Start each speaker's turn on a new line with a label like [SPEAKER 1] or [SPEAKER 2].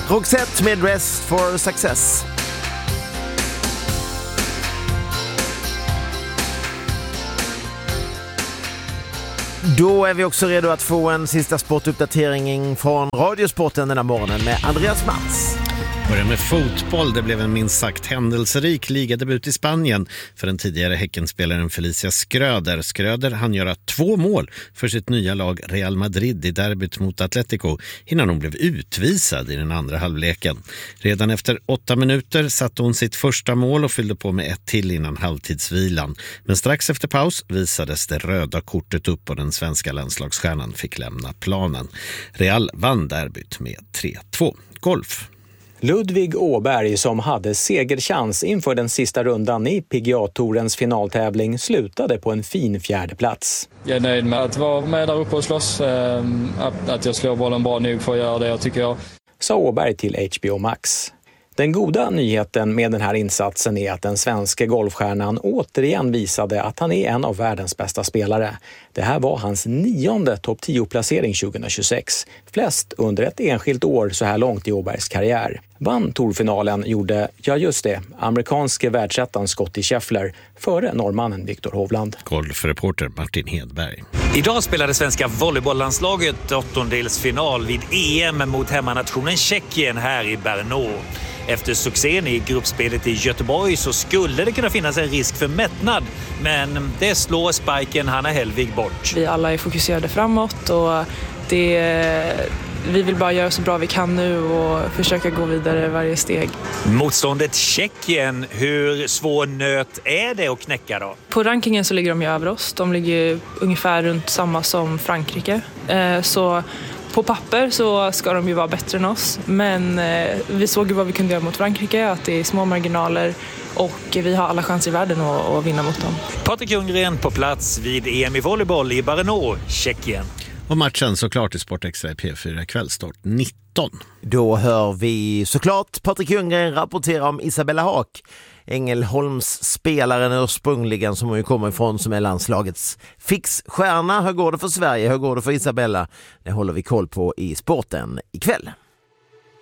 [SPEAKER 1] Roxette med Dress for Success. Då är vi också redo att få en sista sportuppdatering från Radiosporten den här morgonen med Andreas Mats.
[SPEAKER 2] Börjar med fotboll. Det blev en minst sagt händelserik ligadebut i Spanien för den tidigare Häckenspelaren Felicia Schröder. Schröder hann göra 2 mål för sitt nya lag Real Madrid i derbyt mot Atletico innan hon blev utvisad i den andra halvleken. Redan efter 8 minuter satte hon sitt första mål och fyllde på med ett till innan halvtidsvilan. Men strax efter paus visades det röda kortet upp och den svenska landslagsstjärnan fick lämna planen. Real vann derbyt med 3-2. Golf.
[SPEAKER 3] Ludvig Åberg, som hade segerchans inför den sista rundan i PGA-tourens finaltävling, slutade på en fin 4:e plats.
[SPEAKER 4] Jag är nöjd med att vara med där uppe och slåss, att jag slår bollen bra nog för att göra det jag tycker jag.
[SPEAKER 3] Sa Åberg till HBO Max. Den goda nyheten med den här insatsen är att den svenska golfstjärnan återigen visade att han är en av världens bästa spelare. Det här var hans 9:e topp 10-placering 2026. Flest under ett enskilt år så här långt i Åbergs karriär. Vann tourfinalen gjorde, ja just det, amerikanske världsettan Scottie Scheffler före norrmannen Viktor Hovland.
[SPEAKER 2] Golfreporter Martin Hedberg.
[SPEAKER 5] Idag spelade svenska volleybolllandslaget åttondelsfinal vid EM mot hemmanationen Tjeckien här i Brno. Efter succén i gruppspelet i Göteborg så skulle det kunna finnas en risk för mättnad, men det slår spiken Hanna Hellvig bort.
[SPEAKER 6] Vi alla är fokuserade framåt och vi vill bara göra så bra vi kan nu och försöka gå vidare varje steg.
[SPEAKER 5] Motståndet Tjeckien, hur svår nöt är det att knäcka då?
[SPEAKER 6] På rankingen så ligger de ju över oss. De ligger ungefär runt samma som Frankrike. Så på papper så ska de ju vara bättre än oss. Men vi såg ju vad vi kunde göra mot Frankrike, att det är små marginaler och vi har alla chanser i världen att vinna mot dem.
[SPEAKER 5] Patrik Ljunggren på plats vid EM i volleyboll i Brno, Tjeckien.
[SPEAKER 2] Och matchen såklart i Sportextra i P4 kvällstart 19.
[SPEAKER 1] Då hör vi såklart Patrik Ljunggren rapportera om Isabella Haak, Ängelholms spelaren ursprungligen som hon ju kommer ifrån, som är landslagets fixstjärna. Hur går det för Sverige? Hur går det för Isabella? Det håller vi koll på i sporten ikväll.